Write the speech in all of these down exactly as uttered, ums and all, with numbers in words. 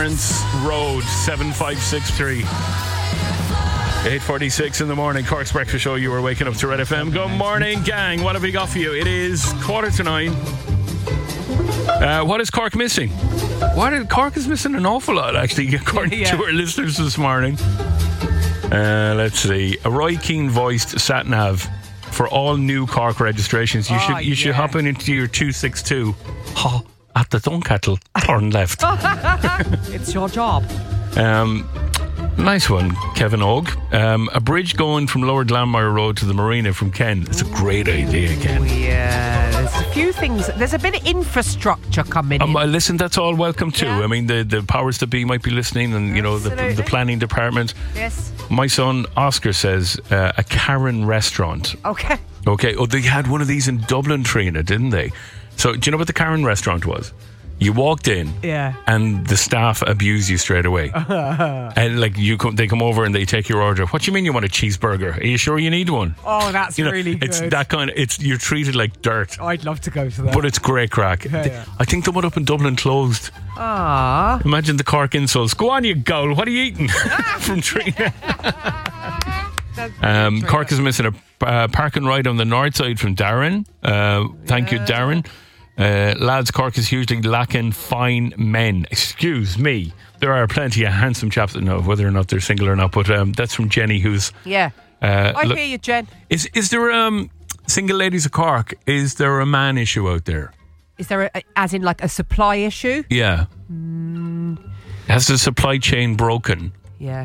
Road seven five six three. eight forty-six in the morning, Cork's Breakfast Show. You are waking up to Red F M. Good morning, gang. What have we got for you? It is quarter to nine. Uh, what is Cork missing? What is, Cork is missing an awful lot, actually, according yeah. to our listeners this morning. Uh, let's see. A Roy Keane voiced sat nav for all new Cork registrations. You oh, should you yeah. should hop in into your two six two. Ha. At the Dunkettle, turn left. It's your job. Um, nice one, Kevin Og. Um, a bridge going from Lower Glanmire Road to the Marina from Ken. It's a great idea, Ken. Oh, yeah, there's a few things. There's a bit of infrastructure coming um, in. Listen, that's all welcome too. Yeah. I mean, the, the powers that be might be listening, and you know the, the planning department. Yes. My son Oscar says uh, a Karen restaurant. Okay. Okay. Oh, they had one of these in Dublin, Trina, didn't they? So, do you know what the Karen restaurant was? You walked in, yeah, and the staff abuse you straight away. And like you come, they come over and they take your order. What do you mean you want a cheeseburger? Are you sure you need one? Oh, that's you know, really good. It's that kind of. It's you're treated like dirt. I'd love to go to that, but it's great crack. Yeah, yeah. I think the one up in Dublin closed. Ah, imagine the Cork insults. Go on, you goal. What are you eating? From Trina. um, Cork is missing a uh, park and ride on the north side from Darren. Uh, thank yeah. you, Darren. Uh, lads, Cork is hugely lacking fine men. Excuse me. There are plenty of handsome chaps that know whether or not they're single or not, but um, that's from Jenny, who's... Yeah. Uh, I look, hear you, Jen. Is is there, um, single ladies of Cork, is there a man issue out there? Is there, a, as in like a supply issue? Yeah. Mm. Has the supply chain broken? Yeah.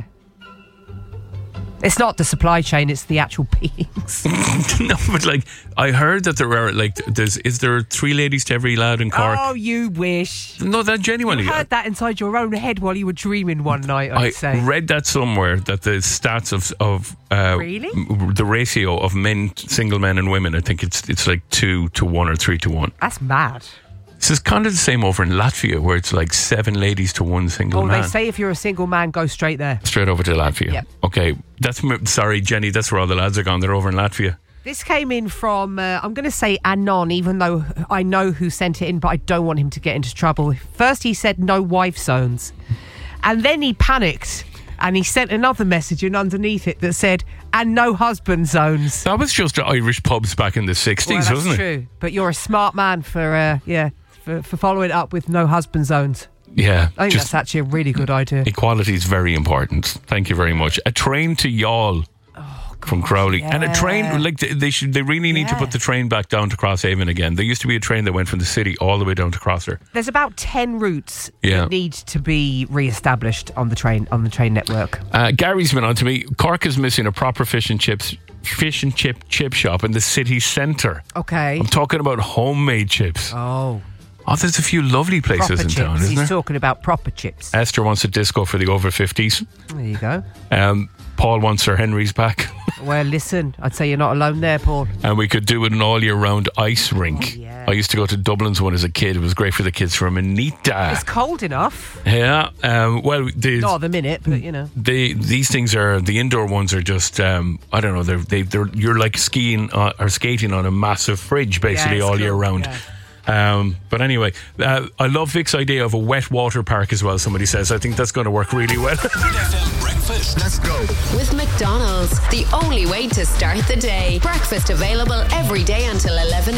It's not the supply chain, it's the actual beings. No, but like, I heard that there are, like, there's, is there three ladies to every lad in Cork? Oh, you wish. No, that genuinely. You heard that inside your own head while you were dreaming one night, I'd I say. read that somewhere, that the stats of, of uh, really? the ratio of men, single men and women, I think it's it's like two to one or three to one. That's mad. So it's kind of the same over in Latvia, where it's like seven ladies to one single oh, man. Oh, they say if you're a single man, go straight there. Straight over to Latvia. Yep. Okay, that's sorry, Jenny. That's where all the lads are gone. They're over in Latvia. This came in from uh, I'm going to say Anon, even though I know who sent it in, but I don't want him to get into trouble. First, he said no wife zones, and then he panicked. And he sent another message in underneath it that said, and no husband zones. That was just Irish pubs back in the sixties, well, wasn't it? That's true. But you're a smart man for, uh, yeah, for, for following it up with no husband zones. Yeah. I think that's actually a really good idea. Equality is very important. Thank you very much. A train to Youghal. From Crowley. Yeah. And a train, like they should, they really need yeah. to put the train back down to Crosshaven again. There used to be a train that went from the city all the way down to Crosser. There's about ten routes yeah. that need to be re-established on the train on the train network. Uh, Gary's been on to me. Cork is missing a proper fish and chips fish and chip chip shop in the city centre. Okay. I'm talking about homemade chips. Oh. Oh, there's a few lovely places proper in chips. town, isn't He's there? He's talking about proper chips. Esther wants a disco for the over fifties. There you go. Um, Paul wants Sir Henry's back. Well, listen, I'd say you're not alone there, Paul. And we could do an all-year-round ice rink. Oh, yeah. I used to go to Dublin's one as a kid. It was great for the kids from Anita. It's cold enough. Yeah. Um, well, the, not at the minute, but you know, they, these things are the indoor ones are just um, I don't know. They're they, they're you're like skiing uh, or skating on a massive fridge basically yeah, all cool. year round. Yeah. Um, but anyway, uh, I love Vic's idea of a wet water park as well. Somebody says I think that's going to work really well. Breakfast. Let's go. With McDonald's, the only way to start the day. Breakfast available every day until eleven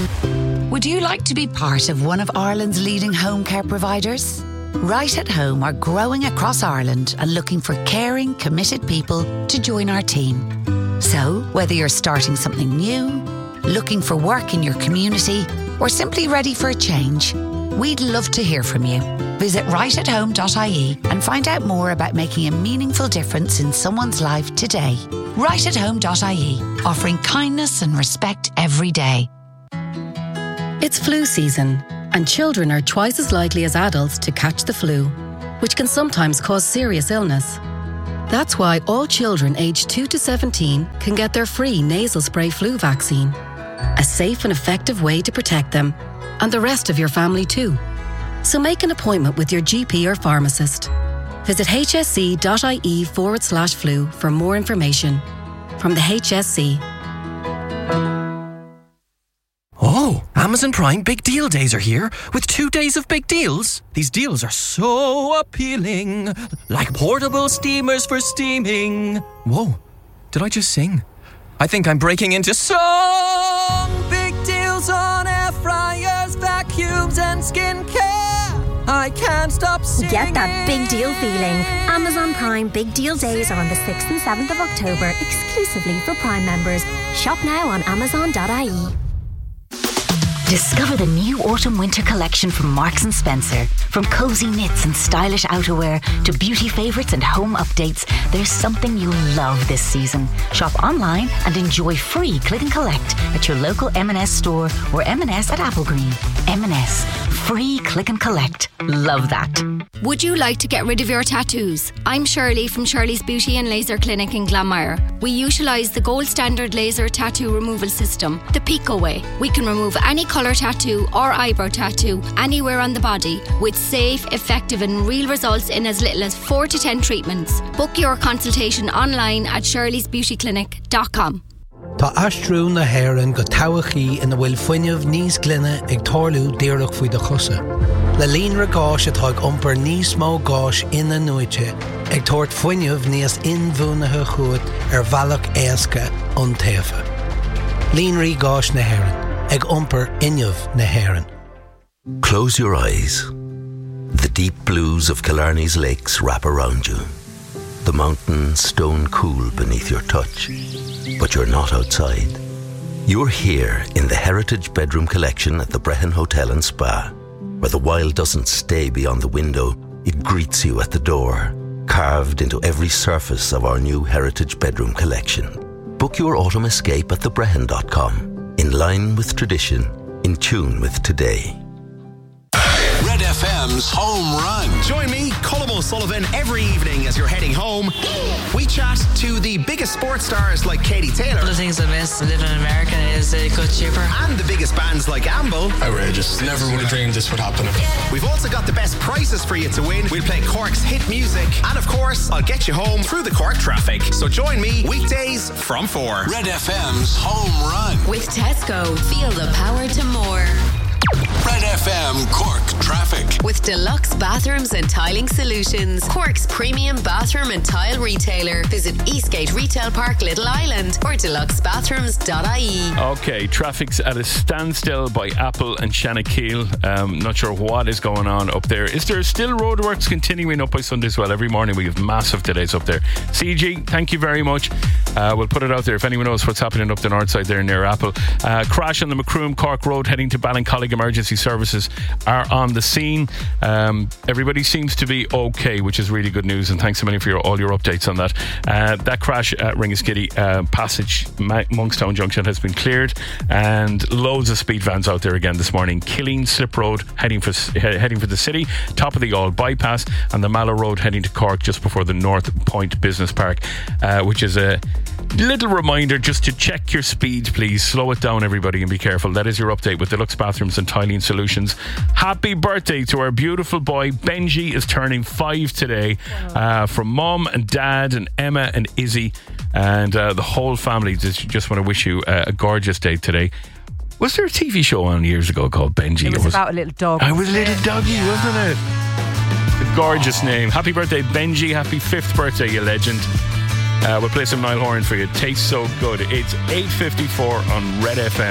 a.m. Would you like to be part of one of Ireland's leading home care providers? Right at Home are growing across Ireland and looking for caring, committed people to join our team. So, whether you're starting something new, looking for work in your community, or simply ready for a change, we'd love to hear from you. Visit right at home dot I E and find out more about making a meaningful difference in someone's life today. right at home dot I E, offering kindness and respect every day. It's flu season, and children are twice as likely as adults to catch the flu, which can sometimes cause serious illness. That's why all children aged two to seventeen can get their free nasal spray flu vaccine. A safe and effective way to protect them, and the rest of your family too. So make an appointment with your G P or pharmacist. Visit hsc.ie forward slash flu for more information. From the H S C. Oh, Amazon Amazon Prime Big Deal Days are here with two days of big deals. These deals are so appealing, like portable steamers for steaming. Whoa, did I just sing? I think I'm breaking into song. Big deals on air fryers, vacuums and skincare. I can't stop singing. Get that big deal feeling. Amazon Prime Big Deal Days are on the sixth and seventh of October, exclusively for Prime members. Shop now on amazon dot I E. Discover the new autumn-winter collection from Marks and Spencer. From cozy knits and stylish outerwear to beauty favourites and home updates, there's something you'll love this season. Shop online and enjoy free click and collect at your local M and S store or M and S at Applegreen. M and S. Free click and collect. Love that. Would you like to get rid of your tattoos? I'm Shirley from Shirley's Beauty and Laser Clinic in Glanmire. We utilise the gold standard laser tattoo removal system, the Pico Way. We can remove any colour tattoo or eyebrow tattoo anywhere on the body with safe, effective and real results in as little as four to ten treatments. Book your consultation online at shirleys beauty clinic dot com. Tá astrú na haireann go tabachaí ina bhfuil fuinneamh níos glynne ag tarlú díreach faoi de chusa. Le líonra gáis atá ag iompar níos mó gáis ina nuaite ag tabhairt fuinneamh níos inmhúnathe chuat ar bhealach éasca an taobha. Líonraí gáis na haireann ag iompar inneamh na haireann. Close your eyes. The deep blues of Killarney's lakes wrap around you. The mountains stone cool beneath your touch. But you're not outside. You're here in the Heritage Bedroom Collection at the Brehon Hotel and Spa, where the wild doesn't stay beyond the window, it greets you at the door, carved into every surface of our new Heritage Bedroom Collection. Book your autumn escape at the brehon dot com, in line with tradition, in tune with today. Red F M's Home Run. Join me, Colm O'Sullivan, every evening as you're heading home. We chat to the biggest sports stars like Katie Taylor. One of the things I miss living in America is it got cheaper. And the biggest bands like Amble. Outrageous. Never would have dreamed this would happen. We've also got the best prizes for you to win. We'll play Cork's hit music. And of course, I'll get you home through the Cork traffic. So join me weekdays from four. Red F M's Home Run. With Tesco, feel the power to more. Red F M Cork Traffic. With Deluxe Bathrooms and Tiling Solutions, Cork's premium bathroom and tile retailer. Visit Eastgate Retail Park, Little Island, or deluxe bathrooms dot I E. Okay, traffic's at a standstill by Apple and Shanakeel. Um, not sure what is going on up there. Is there still roadworks continuing up by Sundayswell? Every morning we have massive delays up there. C G, thank you very much. Uh, we'll put it out there if anyone knows what's happening up the north side there near Apple. Uh, crash on the Macroom Cork Road heading to Ballincollig. Emergency services are on the scene. Um, everybody seems to be okay, which is really good news, and thanks so many for your, all your updates on that. Uh, that crash at Ringaskiddy uh, Passage Monkstown Junction has been cleared, and loads of speed vans out there again this morning. Killeen Slip Road heading for heading for the city, top of the All Bypass, and the Mallow Road heading to Cork just before the North Point Business Park, uh, which is a little reminder just to check your speed, please. Slow it down, everybody, and be careful. That is your update with Deluxe Bathrooms and Tiling Solutions. Happy birthday to our beautiful boy Benji, is turning five today. Uh, from Mom and Dad and Emma and Izzy and uh, the whole family. Just, just want to wish you uh, a gorgeous day today. Was there a T V show on years ago called Benji? It was, was about a little dog. I was a little doggy, yeah. Wasn't it? A gorgeous name. Happy birthday, Benji. Happy fifth birthday, you legend. Uh, we'll play some Niall Horan for you. It tastes so good. It's eight fifty-four on Red F M.